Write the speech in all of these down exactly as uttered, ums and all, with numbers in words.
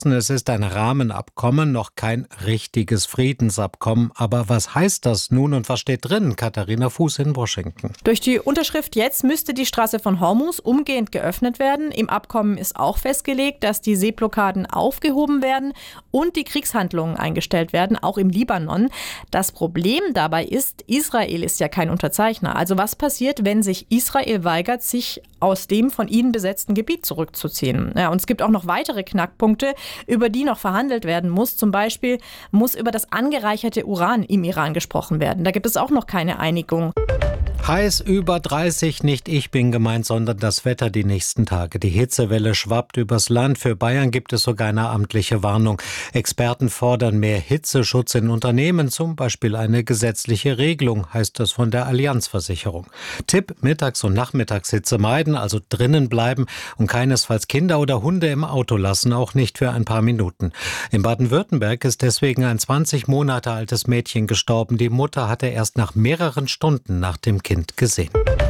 Es ist ein Rahmenabkommen, noch kein richtiges Friedensabkommen. Aber was heißt das nun und was steht drin? Katharina Fuß in Washington. Durch die Unterschrift jetzt müsste die Straße von Hormuz umgehend geöffnet werden. Im Abkommen ist auch festgelegt, dass die Seeblockaden aufgehoben werden und die Kriegshandlungen eingestellt werden, auch im Libanon. Das Problem dabei ist, Israel ist ja kein Unterzeichner. Also was passiert, wenn sich Israel weigert, sich aus dem von ihnen besetzten Gebiet zurückzuziehen? Ja, und es gibt auch noch weitere Knackpunkte, über die noch verhandelt werden muss. Zum Beispiel muss über das angereicherte Uran im Iran gesprochen werden. Da gibt es auch noch keine Einigung. Heiß über dreißig, nicht ich bin gemeint, sondern das Wetter die nächsten Tage. Die Hitzewelle schwappt übers Land. Für Bayern gibt es sogar eine amtliche Warnung. Experten fordern mehr Hitzeschutz in Unternehmen, zum Beispiel eine gesetzliche Regelung, heißt es von der Allianz-Versicherung. Tipp: Mittags- und Nachmittagshitze meiden, also drinnen bleiben und keinesfalls Kinder oder Hunde im Auto lassen, auch nicht für ein paar Minuten. In Baden-Württemberg ist deswegen ein zwanzig Monate altes Mädchen gestorben. Die Mutter hatte erst nach mehreren Stunden nach dem Kind gesehen.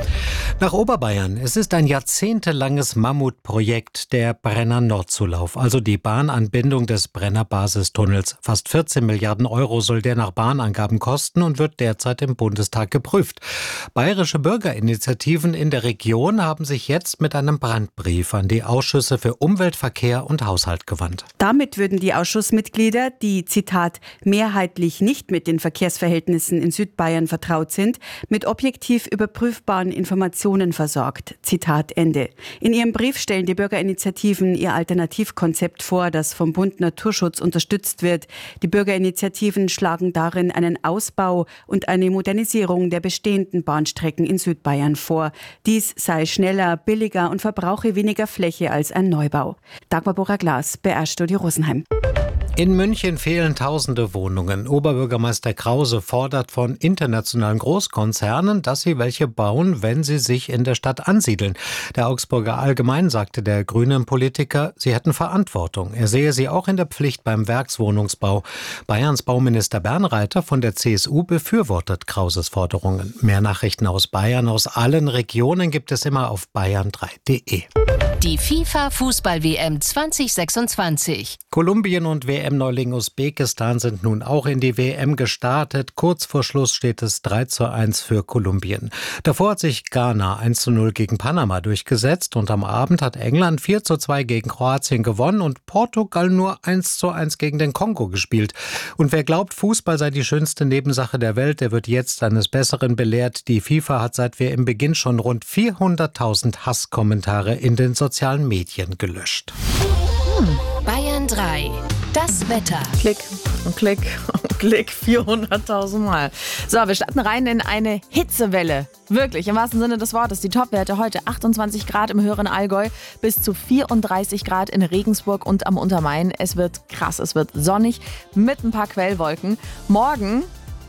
Nach Oberbayern. Es ist ein jahrzehntelanges Mammutprojekt, der Brenner-Nordzulauf, also die Bahnanbindung des Brenner-Basistunnels. Fast vierzehn Milliarden Euro soll der nach Bahnangaben kosten und wird derzeit im Bundestag geprüft. Bayerische Bürgerinitiativen in der Region haben sich jetzt mit einem Brandbrief an die Ausschüsse für Umwelt, Verkehr und Haushalt gewandt. Damit würden die Ausschussmitglieder, die, Zitat, mehrheitlich nicht mit den Verkehrsverhältnissen in Südbayern vertraut sind, mit objektiv überprüfbaren Informationen versorgt. Zitat Ende. In ihrem Brief stellen die Bürgerinitiativen ihr Alternativkonzept vor, das vom Bund Naturschutz unterstützt wird. Die Bürgerinitiativen schlagen darin einen Ausbau und eine Modernisierung der bestehenden Bahnstrecken in Südbayern vor. Dies sei schneller, billiger und verbrauche weniger Fläche als ein Neubau. Dagmar Bora-Glas, B R-Studio Rosenheim. In München fehlen tausende Wohnungen. Oberbürgermeister Krause fordert von internationalen Großkonzernen, dass sie welche bauen, wenn sie sich in der Stadt ansiedeln. Der Augsburger Allgemein sagte der grünen Politiker, sie hätten Verantwortung. Er sehe sie auch in der Pflicht beim Werkswohnungsbau. Bayerns Bauminister Bernreiter von der C S U befürwortet Krauses Forderungen. Mehr Nachrichten aus Bayern, aus allen Regionen gibt es immer auf bayern drei punkt de. Die FIFA-Fußball-W M zwanzig sechsundzwanzig. Kolumbien und W M-Neuling Usbekistan sind nun auch in die W M gestartet. Kurz vor Schluss steht es drei zu eins für Kolumbien. Davor hat sich Ghana eins zu null gegen Panama durchgesetzt und am Abend hat England vier zu zwei gegen Kroatien gewonnen und Portugal nur eins zu eins gegen den Kongo gespielt. Und wer glaubt, Fußball sei die schönste Nebensache der Welt, der wird jetzt eines Besseren belehrt. Die FIFA hat seit W M-Beginn schon rund vierhunderttausend Hasskommentare in den sozialen Medien gelöscht. Hm. Bayern drei. Das Wetter. Klick und Klick und Klick, vierhunderttausend Mal. So, wir starten rein in eine Hitzewelle. Wirklich, im wahrsten Sinne des Wortes. Die Topwerte heute achtundzwanzig Grad im höheren Allgäu, bis zu vierunddreißig Grad in Regensburg und am Untermain. Es wird krass, es wird sonnig mit ein paar Quellwolken. Morgen,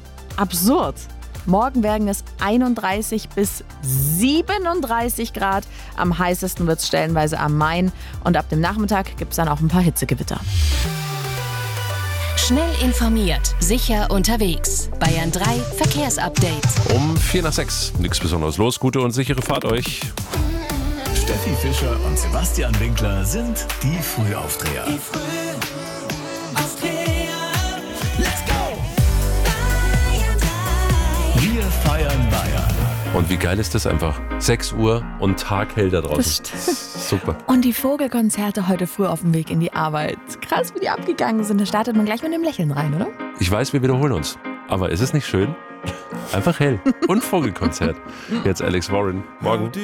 absurd. Morgen werden es einunddreißig bis siebenunddreißig Grad. Am heißesten wird es stellenweise am Main. Und ab dem Nachmittag gibt es dann auch ein paar Hitzegewitter. Schnell informiert, sicher unterwegs. Bayern drei Verkehrsupdate. Um vier nach sechs. Nichts Besonderes los. Gute und sichere Fahrt euch. Steffi Fischer und Sebastian Winkler sind die Frühaufdreher. Die Frühaufdreher. Let's go! Wir feiern Bayern. Und wie geil ist das einfach? sechs Uhr und taghell da draußen. Super. Und die Vogelkonzerte heute früh auf dem Weg in die Arbeit. Krass, wie die abgegangen sind. Da startet man gleich mit einem Lächeln rein, oder? Ich weiß, wir wiederholen uns. Aber ist es nicht schön? Einfach hell. Und Vogelkonzert. Jetzt Alex Warren. Morgen.